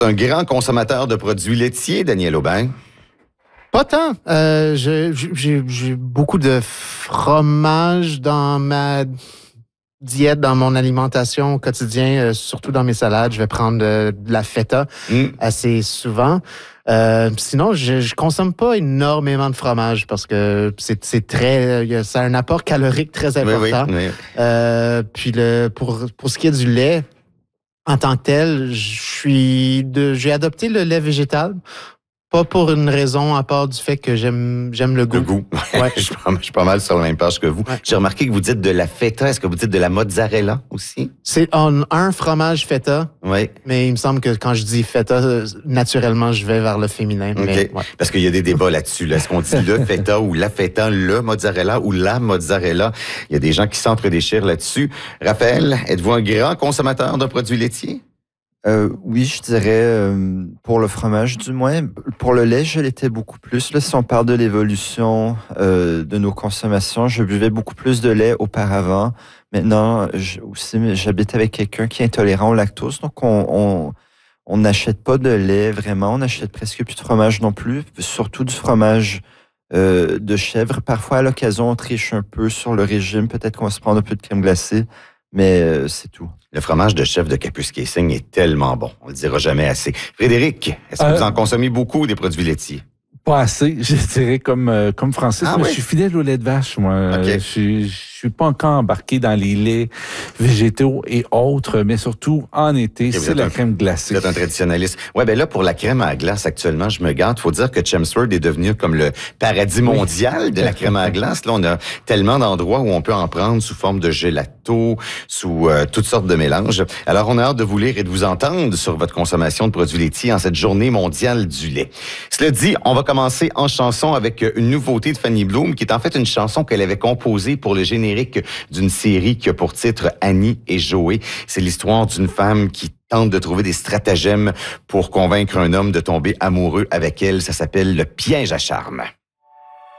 Un grand consommateur de produits laitiers, Daniel Aubin. Pas tant. J'ai beaucoup de fromage dans ma diète, dans mon alimentation au quotidien, surtout dans mes salades. Je vais prendre de la feta assez souvent. Sinon, je consomme pas énormément de fromage parce que c'est très, ça a un apport calorique très important. Oui. Puis pour ce qui est du lait, en tant que tel, j'ai adopté le lait végétal. Pas pour une raison à part du fait que j'aime le goût. Le goût. Ouais. Je suis pas mal sur la même page que vous. Ouais. J'ai remarqué que vous dites de la feta. Est-ce que vous dites de la mozzarella aussi? C'est un fromage feta. Oui. Mais il me semble que quand je dis feta, naturellement, je vais vers le féminin. Okay. Mais, ouais. Parce qu'il y a des débats là-dessus. Là. Est-ce qu'on dit le feta ou la feta, le mozzarella ou la mozzarella? Il y a des gens qui s'entre-déchirent là-dessus. Raphaël, êtes-vous un grand consommateur de produits laitiers? Oui, je dirais pour le fromage du moins. Pour le lait, je l'étais beaucoup plus. Là, si on parle de l'évolution de nos consommations, je buvais beaucoup plus de lait auparavant. Maintenant, j'habite avec quelqu'un qui est intolérant au lactose, donc on n'achète pas de lait vraiment. On n'achète presque plus de fromage non plus, surtout du fromage de chèvre. Parfois, à l'occasion, on triche un peu sur le régime. Peut-être qu'on va se prendre un peu de crème glacée, mais c'est tout. Le fromage de chèvre de Capus-Casing est tellement bon. On le dira jamais assez. Frédéric, est-ce que vous en consommez beaucoup des produits laitiers? Pas assez, je dirais comme Francis. Ah, moi, oui? Je suis fidèle au lait de vache, moi. Okay. Je suis pas encore embarqué dans les laits végétaux et autres, mais surtout en été, c'est la crème glacée. Vous êtes un traditionnaliste. Ouais, ben là, pour la crème à glace, actuellement, je me garde. Faut dire que Chelmsford est devenu comme le paradis mondial de la crème à glace. Là, on a tellement d'endroits où on peut en prendre sous forme de gelato, sous toutes sortes de mélanges. Alors, on a hâte de vous lire et de vous entendre sur votre consommation de produits laitiers en cette journée mondiale du lait. Cela dit, on va commencer en chanson avec une nouveauté de Fanny Bloom, qui est en fait une chanson qu'elle avait composée pour le générique d'une série qui a pour titre Annie et Joey. C'est l'histoire d'une femme qui tente de trouver des stratagèmes pour convaincre un homme de tomber amoureux avec elle. Ça s'appelle Le piège à charme.